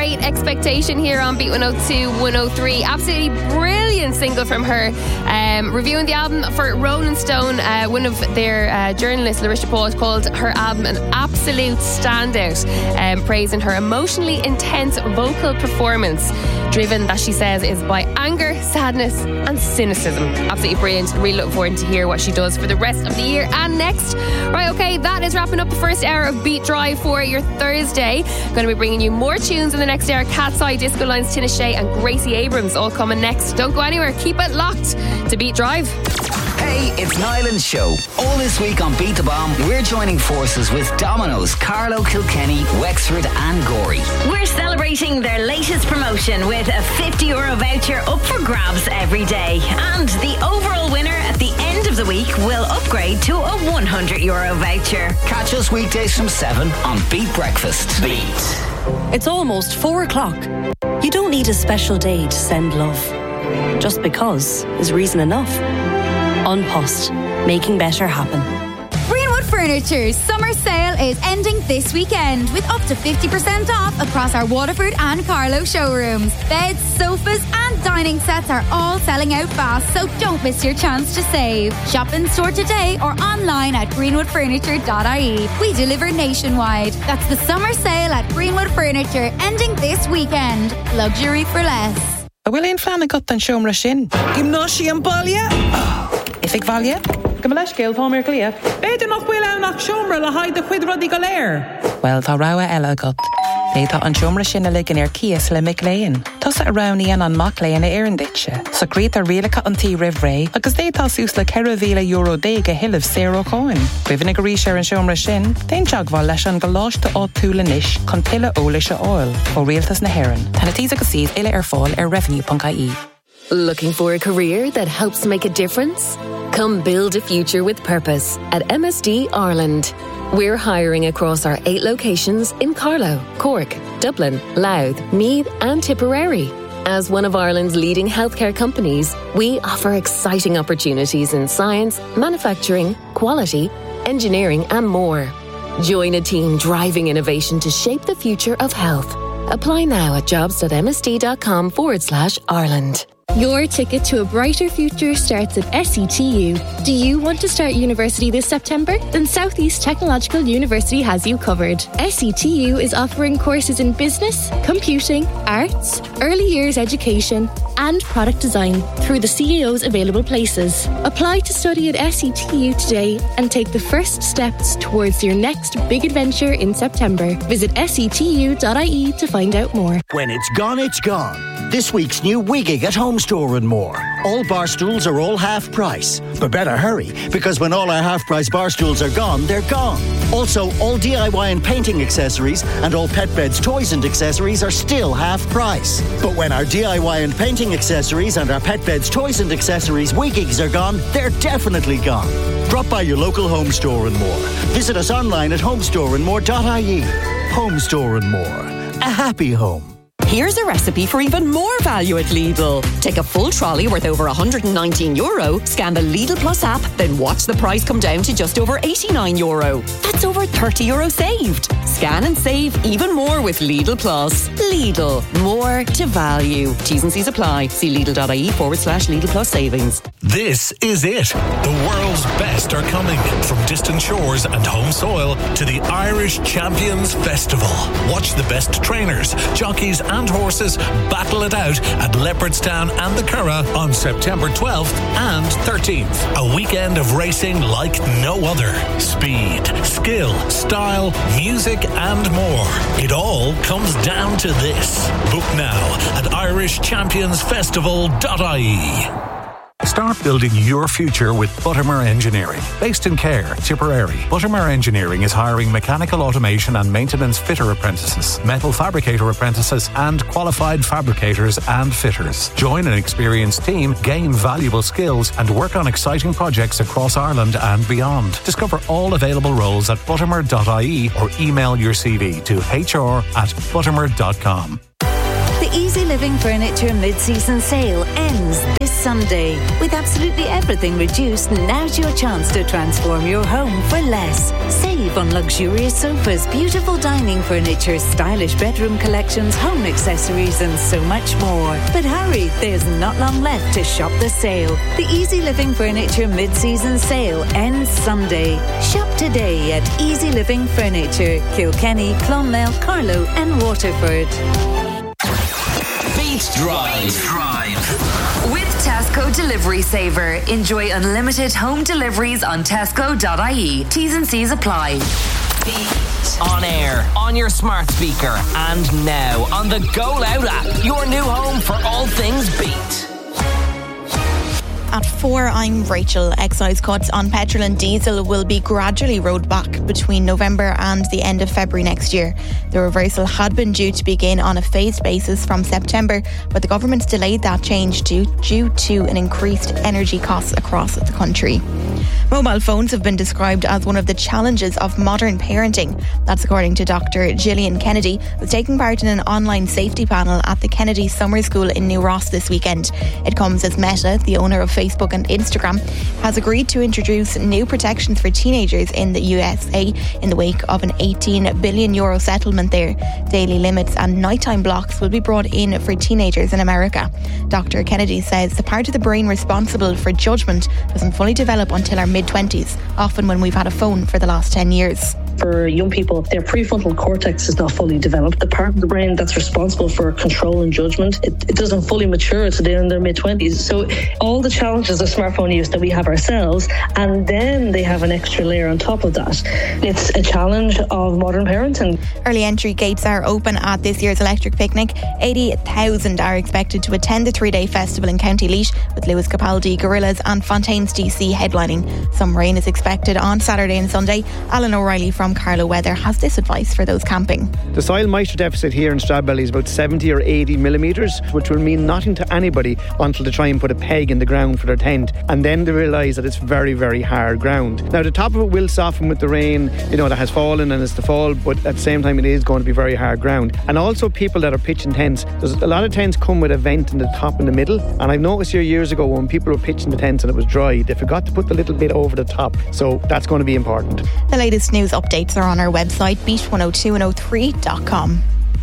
Great Expectation here on Beat 102, 103. Absolutely brilliant single from her. Reviewing the album for Rolling Stone, one of their journalists, Larissa Paul, called her album an absolute standout, praising her emotionally intense vocal performance, driven, that she says, is by anger, sadness and cynicism. Absolutely brilliant. Really looking forward to hear what she does for the rest of the year and next. Right, okay, that is wrapping up the first hour of Beat Drive for your Thursday. Going to be bringing you more tunes in the next hour. Cat's Eye, Disco Lines, Tina Shea and Gracie Abrams all coming next. Don't go anywhere. Keep it locked to Beat Drive. Hey, it's Nyland's show. All this week on Beat the Bomb, we're joining forces with Domino's, Carlow, Kilkenny, Wexford and Gorey. We're celebrating their latest promotion with a €50 voucher up for grabs every day. And the overall winner at the end of the week will upgrade to a €100 voucher. Catch us weekdays from 7 on Beat Breakfast. Beat. It's almost 4 o'clock. You don't need a special day to send love. Just because is reason enough. An Post, making better happen. Greenwood Furniture's summer sale is ending this weekend with up to 50% off across our Waterford and Carlow showrooms. Beds, sofas and dining sets are all selling out fast, so don't miss your chance to save. Shop in store today or online at greenwoodfurniture.ie. We deliver nationwide. That's the summer sale at Greenwood Furniture, ending this weekend. Luxury for less. Bhfuil fleanna got an seomra sin. Gymnáisi an baile? If ik valje? Go leis céil tá mé clia. Beidir nach bhfuil annach seomra le haid a chuid rodí go léir. Well, tá rogha eile agat. Tá an seomra sin lig in cías le mic léin. Tás a raníon an mac léin a éireann ditse. So grít a rialacha an tí rih ré, agus tá sús le €100,000 déag a hiilh zero coin. Cuimhna go rís ar an seomra sin, déon teagháil leis an go láiste á túla níis chun tuile ólis a oil ó rialtas na hÉireann. Tána tí agus síad ile ar fáil ar revenue.ie. Looking for a career that helps make a difference? Come build a future with purpose at MSD Ireland. We're hiring across our 8 locations in Carlow, Cork, Dublin, Louth, Meath and Tipperary. As one of Ireland's leading healthcare companies, we offer exciting opportunities in science, manufacturing, quality, engineering and more. Join a team driving innovation to shape the future of health. Apply now at jobs.msd.com/Ireland. Your ticket to a brighter future starts at SETU. Do you want to start university this September? Then South East Technological University has you covered. SETU is offering courses in business, computing, arts, early years education, and product design through the CEO's available places. Apply to study at SETU today and take the first steps towards your next big adventure in September. Visit setu.ie to find out more. When it's gone, it's gone. This week's new Wiggig at Home Store and more. All bar stools are all half price. But better hurry, because when all our half price bar stools are gone, they're gone. Also, all DIY and painting accessories and all pet beds, toys and accessories are still half price. But when our DIY and painting accessories and our pet beds, toys and accessories Wiggigs are gone, they're definitely gone. Drop by your local Home Store and more. Visit us online at homestoreandmore.ie. Home Store and More. A happy home. Here's a recipe for even more value at Lidl. Take a full trolley worth over €119, scan the Lidl Plus app, then watch the price come down to just over €89. That's over €30 saved. Scan and save even more with Lidl Plus. Lidl, more to value. T's and C's apply. See Lidl.ie/Lidl Plus savings. This is it. The world's best are coming. From distant shores and home soil to the Irish Champions Festival. Watch the best trainers, jockeys and horses battle it out at Leopardstown and the Curragh on September 12th and 13th. A weekend of racing like no other. Speed, skill, style, music and more. It all comes down to this. Book now at irishchampionsfestival.ie. Start building your future with Buttermere Engineering. Based in Cahir, Tipperary, Buttermere Engineering is hiring mechanical automation and maintenance fitter apprentices, metal fabricator apprentices, and qualified fabricators and fitters. Join an experienced team, gain valuable skills, and work on exciting projects across Ireland and beyond. Discover all available roles at buttermere.ie or email your CV to hr@buttermere.com. The Easy Living Furniture mid-season sale ends this Sunday. With absolutely everything reduced, now's your chance to transform your home for less. Save on luxurious sofas, beautiful dining furniture, stylish bedroom collections, home accessories and so much more. But hurry, there's not long left to shop the sale. The Easy Living Furniture mid-season sale ends Sunday. Shop today at Easy Living Furniture, Kilkenny, Clonmel, Carlow and Waterford. Beat Drive. With Tesco Delivery Saver, enjoy unlimited home deliveries on tesco.ie. T's and C's apply. Beat. On air, on your smart speaker, and now on the Go Loud app. Your new home for all things Beat. At 4, I'm Rachel. Excise cuts on petrol and diesel will be gradually rolled back between November and the end of February next year. The reversal had been due to begin on a phased basis from September, but the government delayed that change due to an increased energy costs across the country. Mobile phones have been described as one of the challenges of modern parenting. That's according to Dr. Gillian Kennedy, who's taking part in an online safety panel at the Kennedy Summer School in New Ross this weekend. It comes as Meta, the owner of Facebook and Instagram, has agreed to introduce new protections for teenagers in the USA in the wake of an €18 billion settlement there. Daily limits and nighttime blocks will be brought in for teenagers in America. Dr. Kennedy says the part of the brain responsible for judgment doesn't fully develop until our mid-20s, often when we've had a phone for the last 10 years. For young people, their prefrontal cortex is not fully developed. The part of the brain that's responsible for control and judgment, it doesn't fully mature until they're in their mid-20s. So all the challenges of smartphone use that we have ourselves, and then they have an extra layer on top of that. It's a challenge of modern parenting. Early entry gates are open at this year's Electric Picnic. 80,000 are expected to attend the 3-day festival in County Laois, with Lewis Capaldi, Gorillaz and Fontaines DC headlining. Some rain is expected on Saturday and Sunday. Alan O'Reilly from Carlow Weather has this advice for those camping. The soil moisture deficit here in Stradbally is about 70 or 80 millimetres, which will mean nothing to anybody until they try and put a peg in the ground for their tent, and then they realise that it's very, very hard ground. Now the top of it will soften with the rain, that has fallen and is to fall, but at the same time it is going to be very hard ground. And also people that are pitching tents, there's a lot of tents come with a vent in the top and the middle, and I've noticed here years ago when people were pitching the tents and it was dry, they forgot to put the little bit over the top, so that's going to be important. The latest news updates are on our website, beat102103.com.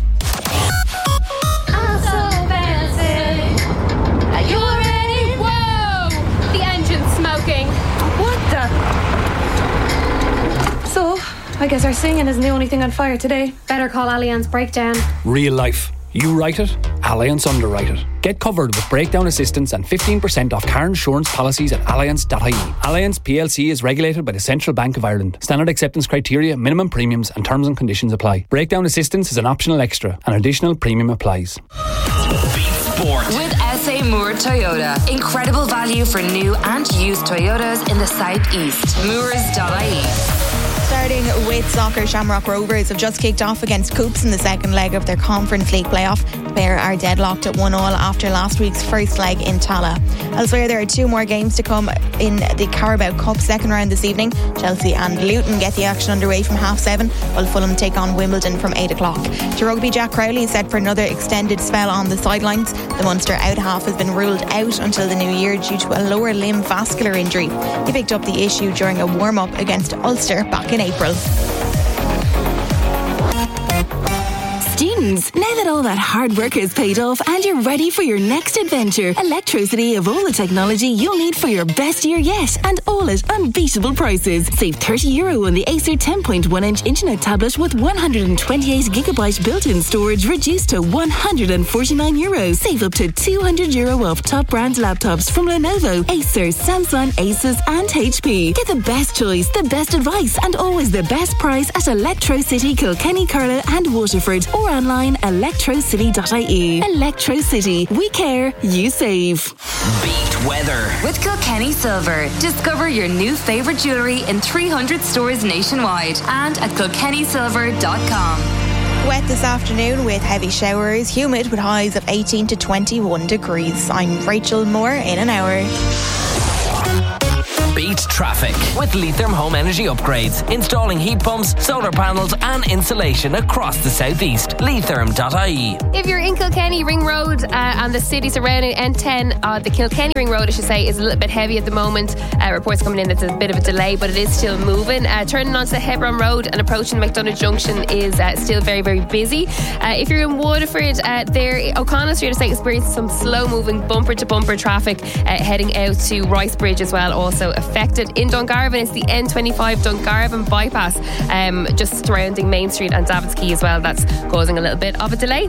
I guess our singing isn't the only thing on fire today. Better call Allianz Breakdown. Real life. You write it, Allianz underwrite it. Get covered with breakdown assistance and 15% off car insurance policies at allianz.ie. Allianz PLC is regulated by the Central Bank of Ireland. Standard acceptance criteria, minimum premiums and terms and conditions apply. Breakdown assistance is an optional extra. An additional premium applies. Beat Sport. With SA Moore Toyota. Incredible value for new and used Toyotas in the southeast. Moors.ie. Starting with soccer, Shamrock Rovers have just kicked off against Coops in the second leg of their Conference League playoff. The pair are deadlocked at 1-1 after last week's first leg in Tala. Elsewhere, there are 2 more games to come in the Carabao Cup second round this evening. Chelsea and Luton get the action underway from 7:30, while Fulham take on Wimbledon from 8 o'clock. To rugby, Jack Crowley is set for another extended spell on the sidelines. The Munster out half has been ruled out until the new year due to a lower limb vascular injury. He picked up the issue during a warm-up against Ulster back in April. Students, now that all that hard work has paid off and you're ready for your next adventure, Electrocity have all the technology you'll need for your best year yet, and all at unbeatable prices. Save €30 on the Acer 10.1-inch internet tablet with 128GB built-in storage reduced to €149. Save up to €200 off top brand laptops from Lenovo, Acer, Samsung, Asus and HP. Get the best choice, the best advice and always the best price at Electrocity, Kilkenny, Carlow and Waterford, or online electrocity.ie. Electrocity. We care, you save. Beat weather. With Kilkenny Silver. Discover your new favourite jewellery in 300 stores nationwide and at kilkennysilver.com. Wet this afternoon with heavy showers, humid with highs of 18 to 21 degrees. I'm Rachel Moore in an hour. Beat traffic with Leitrim Home Energy Upgrades. Installing heat pumps, solar panels and insulation across the southeast. Leitrim.ie. If you're in Kilkenny Ring Road and the city surrounding N10, the Kilkenny Ring Road, I should say, is a little bit heavy at the moment. Reports coming in that there's a bit of a delay, but it is still moving. Turning onto the Hebron Road and approaching McDonough Junction is still very, very busy. If you're in Waterford, there O'Connell Street is experiencing some slow-moving bumper-to-bumper traffic heading out to Rice Bridge as well, also affected. In Dungarvan, it's the N25 Dungarvan bypass, just surrounding Main Street and Davids Quay as well. That's causing a little bit of a delay.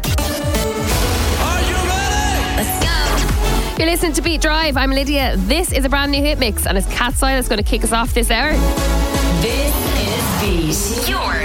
Let's go. You're listening to Beat Drive. I'm Lydia. This is a brand new hit mix, and it's Cat Style that's going to kick us off this hour. This is Beat. Your